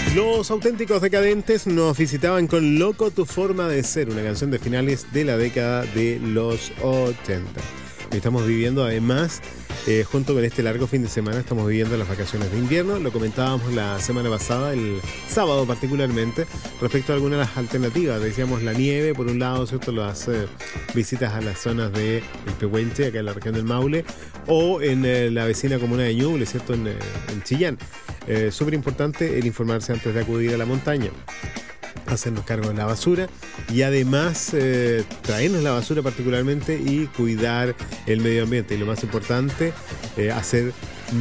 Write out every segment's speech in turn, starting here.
Los Auténticos Decadentes nos visitaban con Loco tu forma de ser, una canción de finales de la década de los 80. Estamos viviendo además, junto con este largo fin de semana, estamos viviendo las vacaciones de invierno. Lo comentábamos la semana pasada, el sábado particularmente, respecto a algunas de las alternativas. Decíamos la nieve, por un lado, ¿cierto? Las visitas a las zonas de El Pehuenche, acá en la región del Maule, o en la vecina comuna de Ñuble, ¿cierto? En Chillán. Súper importante el informarse antes de acudir a la montaña, hacernos cargo de la basura y además traernos la basura particularmente y cuidar el medio ambiente. Y lo más importante, hacer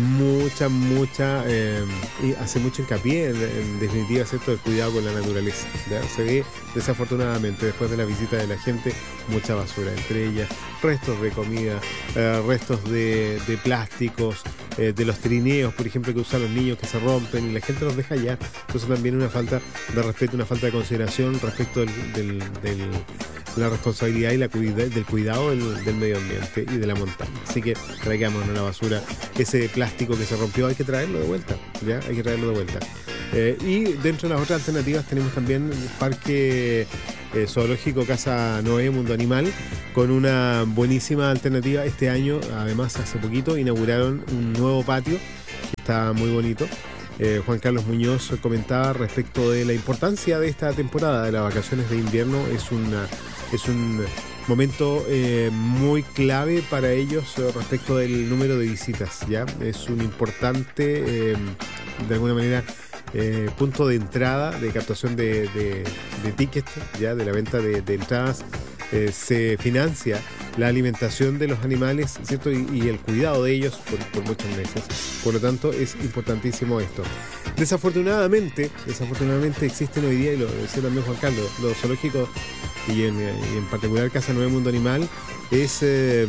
hace mucho hincapié en definitiva, ¿cierto?, el cuidado con la naturaleza, ¿ya? Se ve desafortunadamente después de la visita de la gente mucha basura, entre ellas restos de comida, restos de plásticos, de los trineos, por ejemplo, que usan los niños, que se rompen y la gente los deja allá. Entonces también una falta de respeto, una falta de consideración respecto de la responsabilidad y del cuidado del medio ambiente y de la montaña. Así que traigamos la basura, ese plástico que se rompió, hay que traerlo de vuelta, ¿ya? Hay que traerlo de vuelta. Y dentro de las otras alternativas tenemos también el Parque Zoológico Casa Noé Mundo Animal, con una buenísima alternativa. Este año, además, hace poquito inauguraron un nuevo patio que está muy bonito. Juan Carlos Muñoz comentaba respecto de la importancia de esta temporada de las vacaciones de invierno. Es un momento muy clave para ellos respecto del número de visitas, ¿ya? Es un importante, de alguna manera, punto de entrada, de captación de tickets, ¿ya? De la venta de entradas. Se financia la alimentación de los animales, ¿cierto? Y el cuidado de ellos por muchos meses. Por lo tanto, es importantísimo esto. Desafortunadamente existen hoy día, y lo decía también Juan Carlos, los zoológicos y en particular Casa Nueva Mundo Animal, es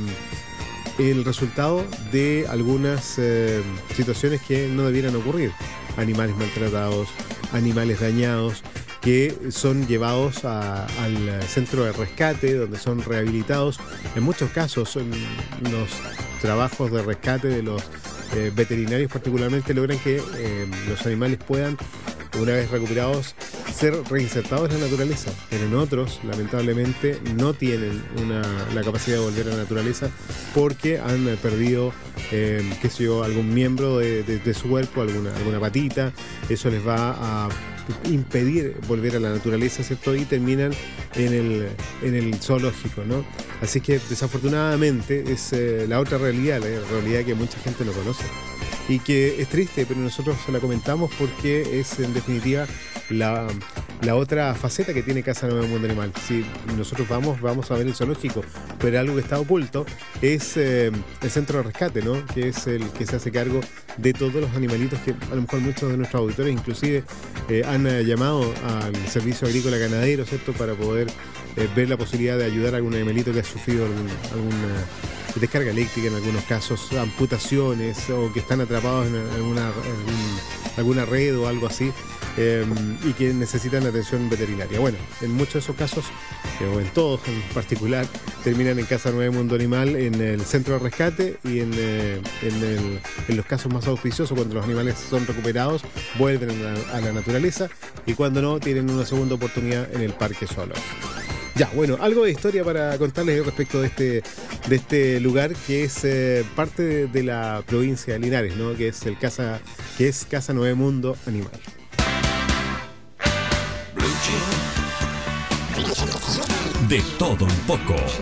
el resultado de algunas situaciones que no debieran ocurrir. Animales maltratados, animales dañados, que son llevados al centro de rescate, donde son rehabilitados. En muchos casos, los trabajos de rescate de los veterinarios particularmente logran que los animales puedan, una vez recuperados, ser reinsertados en la naturaleza, pero en otros, lamentablemente, no tienen la capacidad de volver a la naturaleza porque han perdido, algún miembro de su cuerpo, alguna patita. Eso les va a impedir volver a la naturaleza, ¿cierto? Y terminan en el zoológico, ¿no? Así que desafortunadamente es la otra realidad, la realidad que mucha gente no conoce y que es triste, pero nosotros la comentamos porque es en definitiva la otra faceta que tiene Casa Nueva Mundo Animal. Si nosotros vamos a ver el zoológico, pero algo que está oculto es el centro de rescate, ¿no? Que es el que se hace cargo de todos los animalitos que a lo mejor muchos de nuestros auditores inclusive han llamado al servicio agrícola ganadero, ¿cierto?, para poder ver la posibilidad de ayudar a algún animalito que ha sufrido alguna descarga eléctrica, en algunos casos amputaciones, o que están atrapados en alguna red o algo así, y que necesitan atención veterinaria. Bueno, en muchos de esos casos, o en todos en particular, terminan en Casa Nueva Mundo Animal, en el centro de rescate, y en los casos más auspiciosos, cuando los animales son recuperados, vuelven a la naturaleza, y cuando no, tienen una segunda oportunidad en el Parque Zoológico. Ya, bueno, algo de historia para contarles respecto de este lugar que es parte de la provincia de Linares, ¿no? Que es Casa Nueva Mundo Animal. De todo un poco.